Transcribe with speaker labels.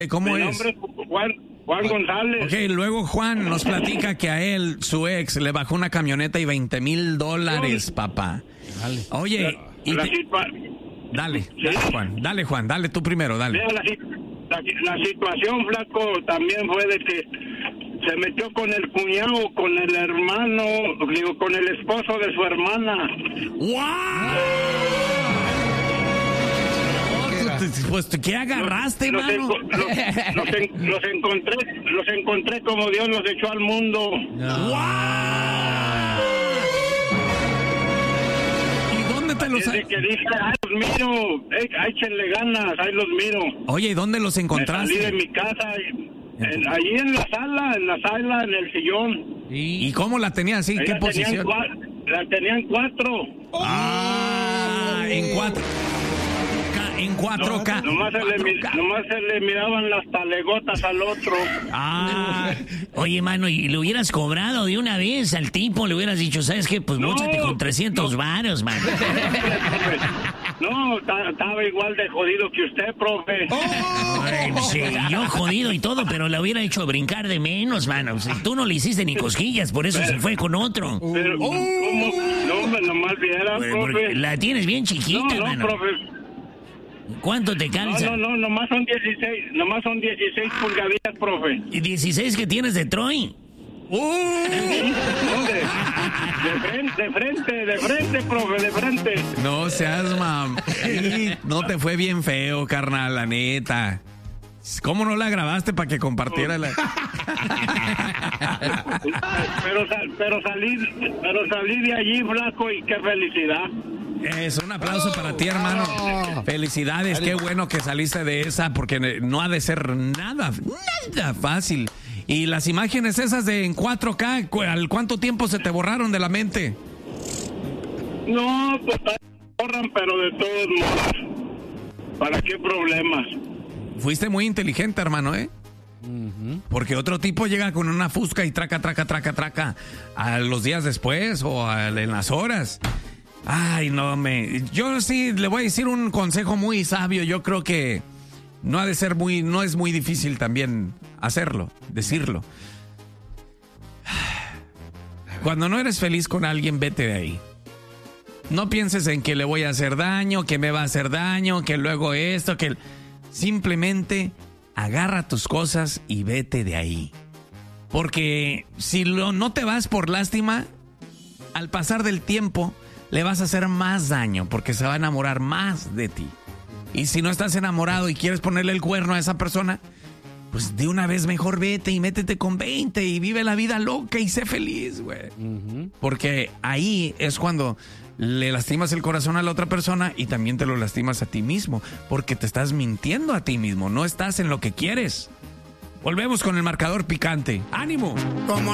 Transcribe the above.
Speaker 1: ¿Cómo es?
Speaker 2: Mi nombre es Juan González.
Speaker 1: Ok, luego Juan nos platica que a él, su ex, le bajó una camioneta y $20,000, papá.
Speaker 3: Dale.
Speaker 1: Oye, Dale, Juan, dale tú primero, dale.
Speaker 2: Mira, la situación, flaco, también fue de que se metió con el cuñado, con el hermano, con el esposo de su hermana.
Speaker 1: ¡Wow! Pues, ¿qué agarraste, mano?
Speaker 2: Los encontré como Dios los echó al mundo.
Speaker 1: ¡Wow! ¿Y dónde te los...
Speaker 2: Desde que dije, ahí los miro, échenle ganas, ahí los miro.
Speaker 1: Oye, ¿y dónde los encontraste?
Speaker 2: Salí de mi casa, allí en la sala, en el sillón.
Speaker 1: ¿Y cómo la tenías así? ¿Qué posición?
Speaker 2: La tenían 4.
Speaker 1: Ah, en 4. En 4K.
Speaker 2: Nomás se le miraban las talegotas al otro.
Speaker 4: Ah, oye, mano, y le hubieras cobrado de una vez al tipo, le hubieras dicho, ¿sabes qué? Pues móchate con 300 varos, mano.
Speaker 2: No, estaba igual de jodido que usted, profe.
Speaker 4: Ay, sí, yo jodido y todo, pero la hubiera hecho brincar de menos, mano. Si tú no le hiciste ni cosquillas, por eso se fue con otro.
Speaker 2: Pero, ¿cómo? No, nomás viera, profe.
Speaker 4: La tienes bien chiquita, mano.
Speaker 2: Profe.
Speaker 4: ¿Cuánto te calza?
Speaker 2: No, nomás son 16 pulgaditas, profe.
Speaker 4: ¿Y 16 que tienes de Troy?
Speaker 2: De frente, profe, de frente.
Speaker 1: No seas no te fue bien feo, carnal, la neta. ¿Cómo no la grabaste para que compartiera la...
Speaker 2: pero salí de allí, flaco, y qué felicidad.
Speaker 1: Es un aplauso para ti, hermano. Felicidades, qué bueno que saliste de esa, porque no ha de ser nada fácil. Y las imágenes esas de en 4K, ¿al cuánto tiempo se te borraron de la mente?
Speaker 2: No, pues borran, pero de todos modos. ¿Para qué problemas?
Speaker 1: Fuiste muy inteligente, hermano, ¿eh? Porque otro tipo llega con una fusca y traca a los días después o en las horas. Ay, yo sí le voy a decir un consejo muy sabio. Yo creo que no es muy difícil también decirlo. Cuando no eres feliz con alguien, vete de ahí. No pienses en que le voy a hacer daño, que me va a hacer daño, que luego esto, que... Simplemente agarra tus cosas y vete de ahí. Porque si no te vas por lástima, al pasar del tiempo le vas a hacer más daño porque se va a enamorar más de ti. Y si no estás enamorado y quieres ponerle el cuerno a esa persona, pues de una vez mejor vete y métete con 20 y vive la vida loca y sé feliz, güey. Porque ahí es cuando le lastimas el corazón a la otra persona y también te lo lastimas a ti mismo, porque te estás mintiendo a ti mismo, no estás en lo que quieres. Volvemos con el marcador picante. ¡Ánimo!